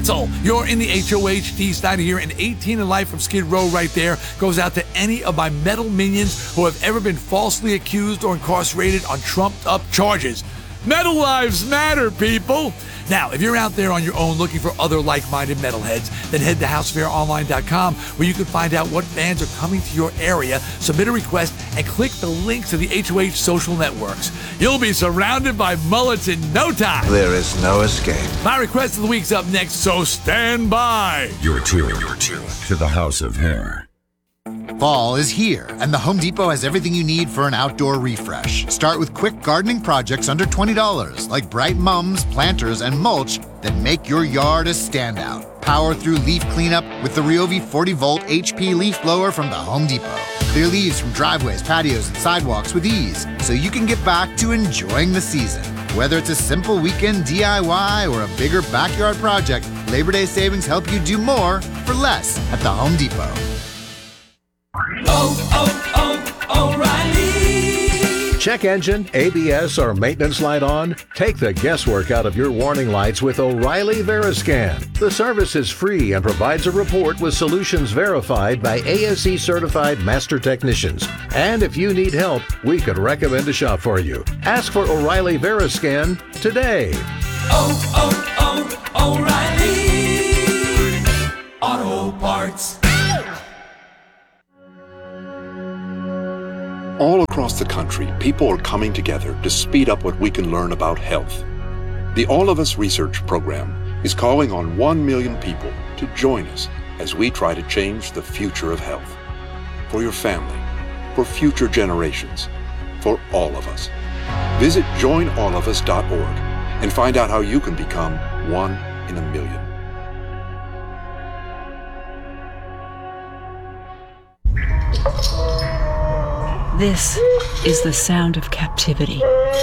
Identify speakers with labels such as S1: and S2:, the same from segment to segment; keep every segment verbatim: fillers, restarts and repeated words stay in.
S1: So you're in the H O H. Dee Snider here, and eighteen in life from Skid Row right there goes out to any of my metal minions who have ever been falsely accused or incarcerated on trumped-up charges. Metal lives matter, people! Now, if you're out there on your own looking for other like-minded metalheads, then head to house fair online dot com where you can find out what bands are coming to your area, submit a request, and click the links to the H O H social networks. You'll be surrounded by mullets in no time.
S2: There is no escape.
S1: My request of the week's up next, so stand by.
S3: You're tuned, you're tuned to the House of Hair.
S4: Fall is here, and the Home Depot has everything you need for an outdoor refresh. Start with quick gardening projects under twenty dollars, like bright mums, planters, and mulch that make your yard a standout. Power through leaf cleanup with the Ryobi forty volt H P leaf blower from the Home Depot. Clear leaves from driveways, patios, and sidewalks with ease, so you can get back to enjoying the season. Whether it's a simple weekend D I Y or a bigger backyard project, Labor Day savings help you do more for less at the Home Depot.
S5: Oh, oh, oh, O'Reilly!
S6: Check engine, A B S, or maintenance light on? Take the guesswork out of your warning lights with O'Reilly Veriscan. The service is free and provides a report with solutions verified by A S E certified master technicians. And if you need help, we could recommend a shop for you. Ask for O'Reilly Veriscan today.
S5: Oh, oh, oh, O'Reilly! Auto Parts.
S7: All across the country, people are coming together to speed up what we can learn about health. The All of Us Research Program is calling on one million people to join us as we try to change the future of health. For your family, for future generations, for all of us. Visit join all of us dot org and find out how you can become one in a million.
S8: This is the sound of captivity.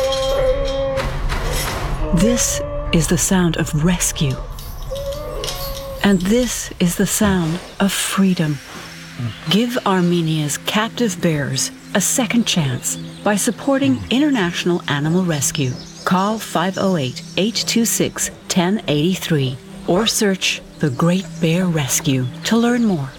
S8: This is the sound of rescue. And this is the sound of freedom. Give Armenia's captive bears a second chance by supporting International Animal Rescue. Call five oh eight, eight two six, one oh eight three or search The Great Bear Rescue to learn more.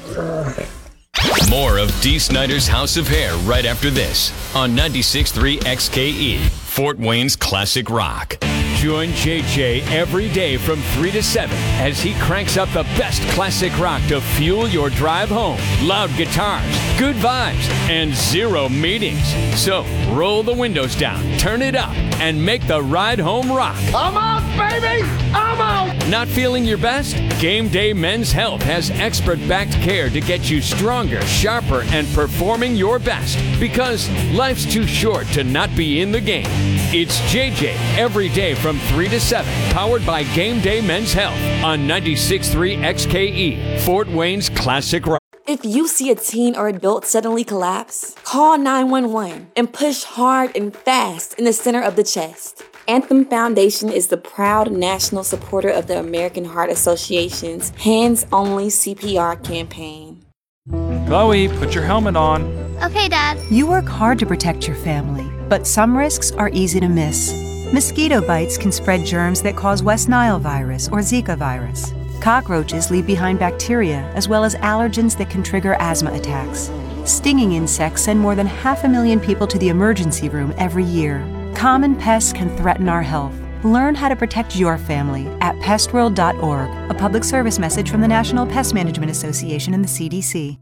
S9: More of Dee Snider's House of Hair right after this on ninety-six point three X K E, Fort Wayne's classic rock.
S10: Join J J every day from three to seven as he cranks up the best classic rock to fuel your drive home. Loud guitars, good vibes, and zero meetings. So roll the windows down, turn it up, and make the ride home rock.
S11: I'm out, baby! I'm out!
S10: Not feeling your best? Game Day Men's Health has expert-backed care to get you stronger, sharper, and performing your best. Because life's too short to not be in the game. It's J J every day from three to seven, powered by Game Day Men's Health on ninety-six point three X K E, Fort Wayne's classic rock.
S12: If you see a teen or adult suddenly collapse, call nine one one and push hard and fast in the center of the chest. Anthem Foundation is the proud national supporter of the American Heart Association's Hands Only C P R campaign.
S13: Chloe, put your helmet on.
S14: Okay, Dad.
S15: You work hard to protect your family, but some risks are easy to miss. Mosquito bites can spread germs that cause West Nile virus or Zika virus. Cockroaches leave behind bacteria as well as allergens that can trigger asthma attacks. Stinging insects send more than half a million people to the emergency room every year. Common pests can threaten our health. Learn how to protect your family at pest world dot org, a public service message from the National Pest Management Association and the C D C.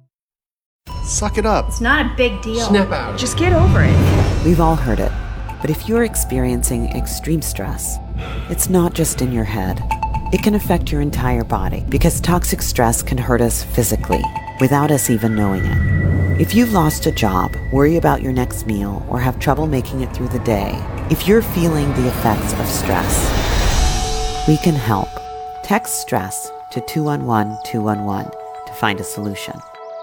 S16: Suck it up.
S17: It's not a big deal.
S16: Snap out.
S17: Just get over it.
S18: We've all heard it. But if you're experiencing extreme stress, it's not just in your head. It can affect your entire body because toxic stress can hurt us physically without us even knowing it. If you've lost a job, worry about your next meal, or have trouble making it through the day, if you're feeling the effects of stress, we can help. Text STRESS to two one one two one one to find a solution.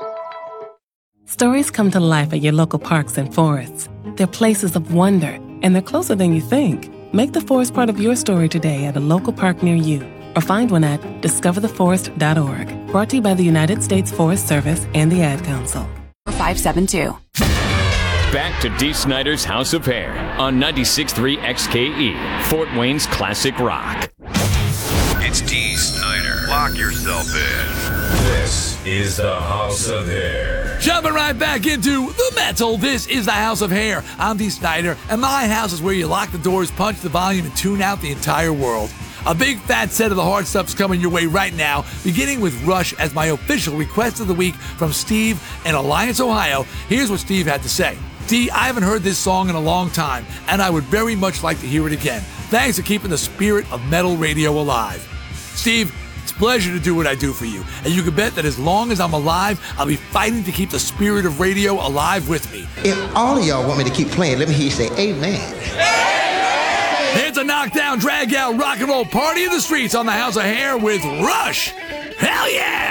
S19: Stories come to life at your local parks and forests. They're places of wonder, and they're closer than you think. Make the forest part of your story today at a local park near you, or find one at discover the forest dot org. Brought to you by the United States Forest Service and the Ad Council.
S20: five seven two.
S9: Back to Dee Snider's House of Hair on ninety-six point three X K E, Fort Wayne's classic rock.
S3: It's D. Snyder. Lock yourself in. This is the House of Hair.
S1: Jumping right back into the metal, this is the House of Hair. I'm D. Snyder, and my house is where you lock the doors, punch the volume, and tune out the entire world. A big fat set of the hard stuff's coming your way right now, beginning with Rush as my official request of the week from Steve in Alliance, Ohio. Here's what Steve had to say. D, I haven't heard this song in a long time, and I would very much like to hear it again. Thanks for keeping the spirit of metal radio alive. Steve, it's a pleasure to do what I do for you, and you can bet that as long as I'm alive, I'll be fighting to keep the spirit of radio alive with me.
S2: If all of y'all want me to keep playing, let me hear you say amen.
S1: It's a knockdown, drag out, rock and roll party in the streets on the House of Hair with Rush. Hell yeah!